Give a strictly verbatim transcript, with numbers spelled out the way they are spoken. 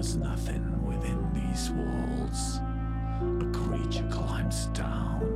was nothing within these walls. A creature climbs down